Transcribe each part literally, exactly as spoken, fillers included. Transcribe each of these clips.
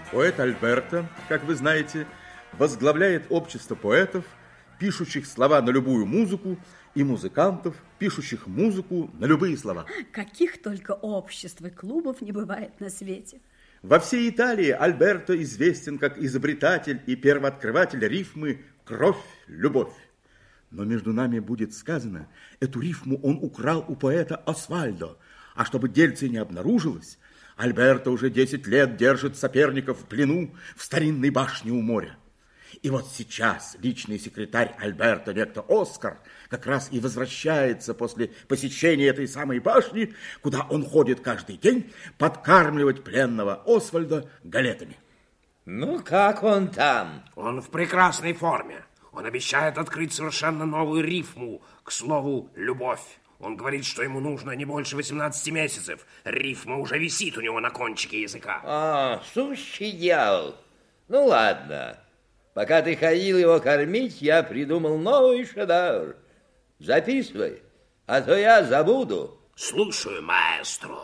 Поэт Альберто, как вы знаете, возглавляет общество поэтов, пишущих слова на любую музыку, и музыкантов, пишущих музыку на любые слова. Каких только обществ и клубов не бывает на свете. Во всей Италии Альберто известен как изобретатель и первооткрыватель рифмы «Кровь, любовь». Но между нами будет сказано, эту рифму он украл у поэта Освальдо, а чтобы дельце не обнаружилось, Альберто уже десять лет держит соперников в плену в старинной башне у моря. И вот сейчас личный секретарь Альберто, некто Оскар, как раз и возвращается после посещения этой самой башни, куда он ходит каждый день подкармливать пленного Освальда галетами. Ну, как он там? Он в прекрасной форме. Он обещает открыть совершенно новую рифму, к слову, «любовь». Он говорит, что ему нужно не больше восемнадцати месяцев. Рифма уже висит у него на кончике языка. А, сущий дьявол. Ну, ладно. Пока ты ходил его кормить, я придумал новый шедевр. Записывай, а то я забуду. Слушаю, маэстро.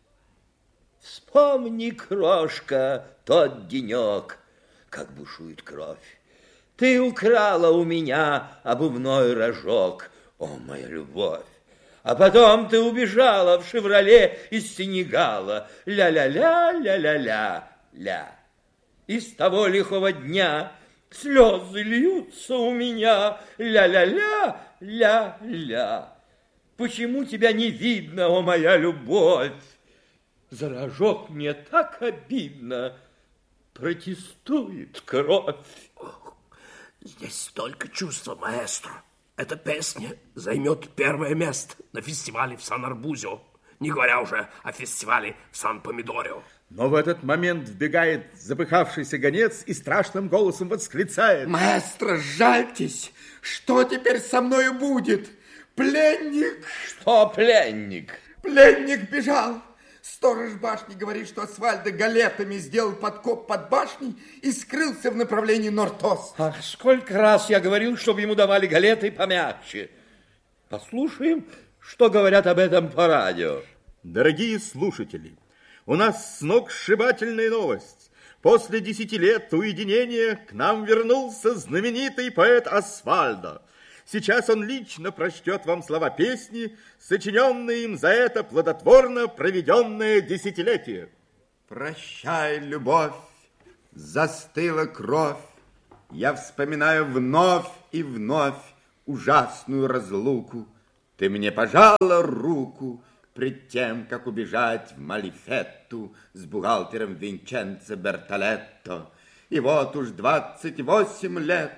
Вспомни, крошка, тот денек, как бушует кровь. Ты украла у меня обувной рожок, о, моя любовь. А потом ты убежала в «Шевроле» из Сенегала. Ля-ля-ля, ля-ля-ля-ля. И с того лихого дня слезы льются у меня. Ля-ля-ля, ля-ля. Почему тебя не видно, о, моя любовь? За рожок мне так обидно. Протестует кровь. Ох, здесь столько чувства, маэстро. Эта песня займет первое место на фестивале в Сан-Арбузио, не говоря уже о фестивале в Сан-Помидорио. Но в этот момент вбегает запыхавшийся гонец и страшным голосом восклицает: маэстро, жальтесь! Что теперь со мною будет? Пленник! Что пленник? Пленник бежал! Сторож башни говорит, что Освальдо галетами сделал подкоп под башней и скрылся в направлении Нортос. Ах, сколько раз я говорил, чтобы ему давали галеты помягче. Послушаем, что говорят об этом по радио. Дорогие слушатели, у нас сногсшибательная новость. После десяти лет уединения к нам вернулся знаменитый поэт Освальдо. Сейчас он лично прочтет вам слова песни, сочиненные им за это плодотворно проведенное десятилетие. Прощай, любовь, застыла кровь. Я вспоминаю вновь и вновь ужасную разлуку. Ты мне пожала руку пред тем, как убежать в Малифетту с бухгалтером Винченцо Бертолетто. И вот уж двадцать восемь лет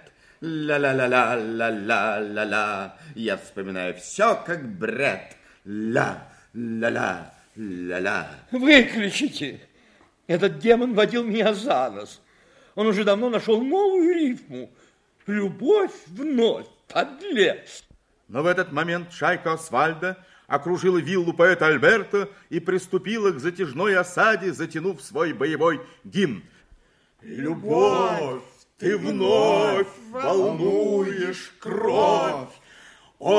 ля-ля-ля-ля-ля-ля-ля-ля. Я вспоминаю все, как бред. Ля-ля-ля-ля-ля. Выключите. Этот демон водил меня за нос. Он уже давно нашел новую рифму. Любовь вновь, подлец. Но в этот момент шайка Освальдо окружила виллу поэта Альберто и приступила к затяжной осаде, затянув свой боевой гимн. Любовь! Ты вновь волнуешь кровь, о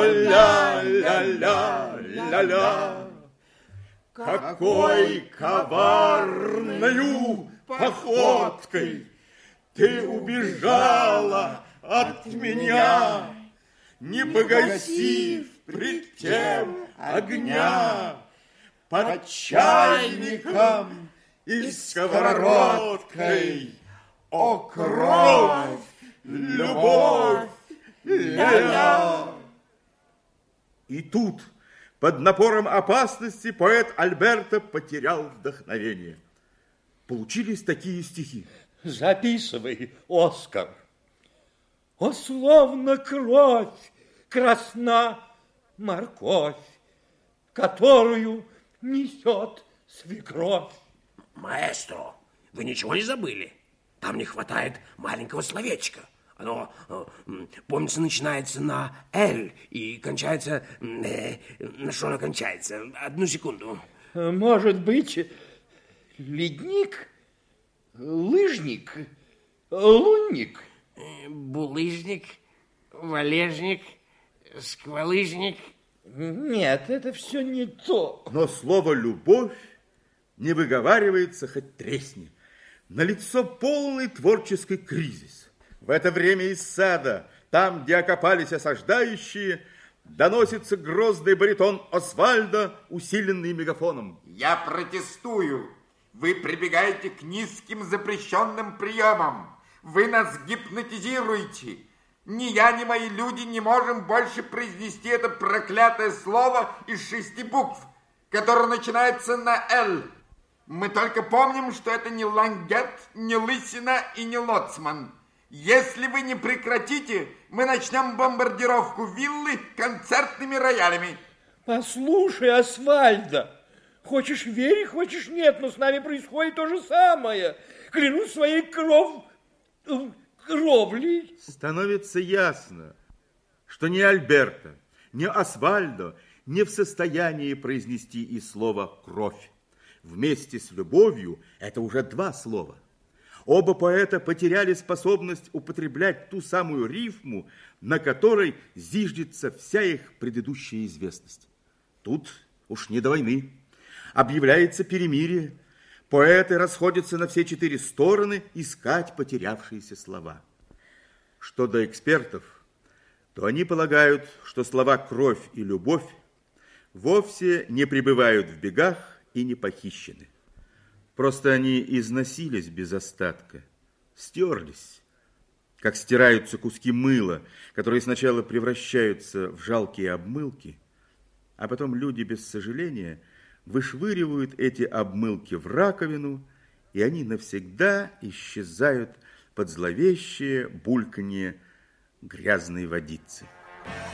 ля-ля-ля-ля-ля. Какой коварною походкой ты убежала от меня, не погасив пред тем огня. Под чайником и сковородкой, о, кровь, любовь, ля-ля. И тут, под напором опасности, поэт Альберто потерял вдохновение. Получились такие стихи. Записывай, Оскар. О, словно кровь, красна морковь, которую несет свекровь. Маэстро, вы ничего не забыли? Там не хватает маленького словечка. Оно, помнится, начинается на «Л» и кончается... Э, на что оно кончается? Одну секунду. Может быть, ледник, лыжник, лунник? Булыжник, валежник, сквалыжник. Нет, это все не то. Но слово «любовь» не выговаривается, хоть тресни. Налицо полный творческий кризис. В это время из сада, там, где окопались осаждающие, доносится грозный баритон Освальда, усиленный мегафоном. Я протестую. Вы прибегаете к низким запрещенным приемам. Вы нас гипнотизируете. Ни я, ни мои люди не можем больше произнести это проклятое слово из шести букв, которое начинается на «Л». Мы только помним, что это не лангет, не лысина и не лоцман. Если вы не прекратите, мы начнем бомбардировку виллы концертными роялями. Послушай, Освальда, хочешь верь, хочешь нет, но с нами происходит то же самое. Клянусь своей кров... кровлей. Становится ясно, что ни Альберто, ни Освальдо не в состоянии произнести и слово «кровь». Вместе с любовью это уже два слова. Оба поэта потеряли способность употреблять ту самую рифму, на которой зиждется вся их предыдущая известность. Тут уж не до войны. Объявляется перемирие. Поэты расходятся на все четыре стороны искать потерявшиеся слова. Что до экспертов, то они полагают, что слова «кровь» и «любовь» вовсе не пребывают в бегах и не похищены. Просто они износились без остатка, стерлись, как стираются куски мыла, которые сначала превращаются в жалкие обмылки, а потом люди без сожаления вышвыривают эти обмылки в раковину, и они навсегда исчезают под зловещее бульканье грязной водицы.